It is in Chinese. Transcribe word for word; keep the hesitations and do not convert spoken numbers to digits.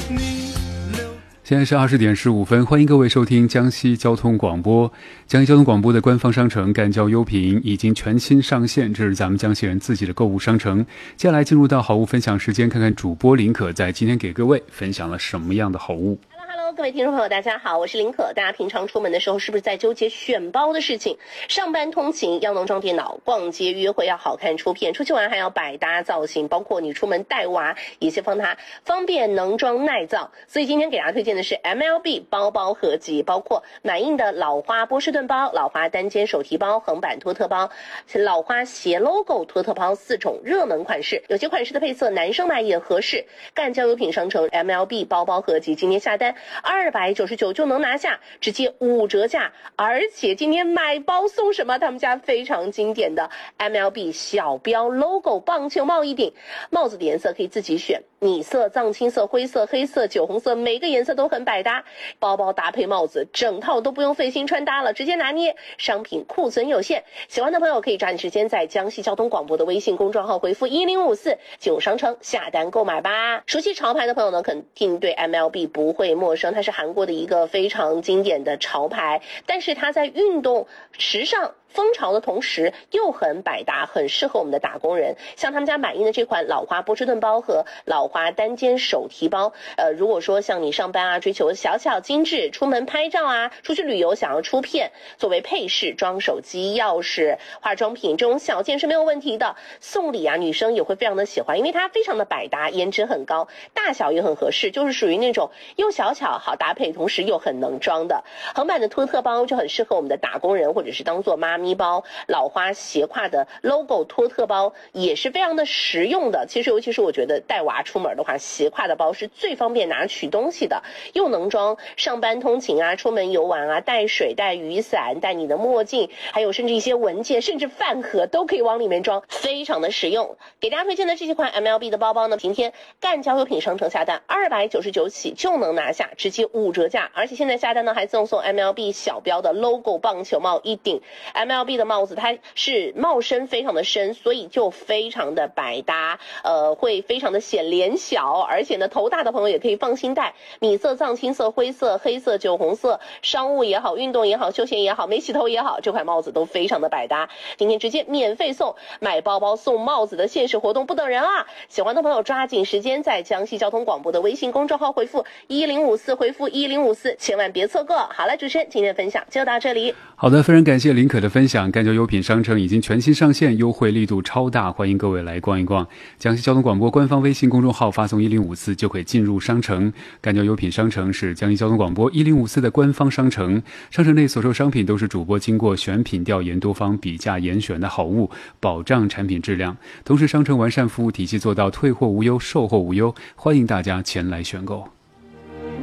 现在是二十点十五分，欢迎各位收听江西交通广播。江西交通广播的官方商城赣交优品已经全新上线，这是咱们江西人自己的购物商城。接下来进入到好物分享时间，看看主播林可在今天给各位分享了什么样的好物。 各位听众朋友大家好，我是林可。大家平常出门的时候是不是在纠结选包的事情？上班通勤要能装电脑，逛街约会要好看出片，出去玩还要百搭造型，包括你出门带娃也是帮它方便能装耐造。所以今天给大家推荐的是 M L B 包包合集，包括满印的老花波士顿包、老花单肩手提包、横版托特包、老花斜 logo 托特包四种热门款式，有些款式的配色男生买也合适。赣交优品商城 M L B 包包合集今天下单二百九十九就能拿下，直接五折价，而且今天买包送什么？他们家非常经典的 M L B 小标 logo 棒球帽一顶，帽子的颜色可以自己选，米色、藏青色、灰色、黑色、酒红色，每个颜色都很百搭。包包搭配帽子，整套都不用费心穿搭了，直接拿捏。商品库存有限，喜欢的朋友可以抓紧时间在江西交通广播的微信公众号回复一零五四进入商城下单购买吧。熟悉潮牌的朋友呢，肯定对 M L B 不会陌生，它是韩国的一个非常经典的潮牌，但是它在运动时尚风潮的同时又很百搭，很适合我们的打工人。像他们家满印的这款老花波士顿包和老花单肩手提包，呃，如果说像你上班啊，追求小巧精致，出门拍照啊，出去旅游想要出片，作为配饰装手机、钥匙、化妆品这种小件是没有问题的。送礼啊，女生也会非常的喜欢，因为它非常的百搭，颜值很高，大小也很合适，就是属于那种又小巧好搭配，同时又很能装的。横版的托特包就很适合我们的打工人，或者是当做妈咪包。老花斜挎的 logo 托特包也是非常的实用的。其实尤其是我觉得带娃出门的话，斜挎的包是最方便拿取东西的，又能装上班通勤啊，出门游玩啊，带水带雨伞带你的墨镜，还有甚至一些文件甚至饭盒都可以往里面装，非常的实用。给大家推荐的这几款 M L B 的包包呢，今天赣交优品商城下单二百九十九起就能拿下，直接五折价，而且现在下单呢还赠送 M L B 小标的 logo 棒球帽一顶。 M L B 的帽子它是帽身非常的深，所以就非常的百搭，呃，会非常的显脸小，而且呢头大的朋友也可以放心戴。米色、藏青色、灰色、黑色、酒红色，商务也好，运动也好，休闲也好，没洗头也好，这款帽子都非常的百搭。今天直接免费送，买包包送帽子的限时活动不等人啊！喜欢的朋友抓紧时间在江西交通广播的微信公众号回复一零五四，回复一零五四，千万别错过。好了，主持人今天的分享就到这里。 好的，非常感谢林可的分享。赣交优品商城已经全新上线，优惠力度超大，欢迎各位来逛一逛。江西交通广播官方微信公众号发送一零五四就可以进入商城。赣交优品商城是江西交通广播一零五四的官方商城，商城内所售商品都是主播经过选品调研、多方比价严选的好物，保障产品质量。同时，商城完善服务体系，做到退货无忧、售后无忧，欢迎大家前来选购。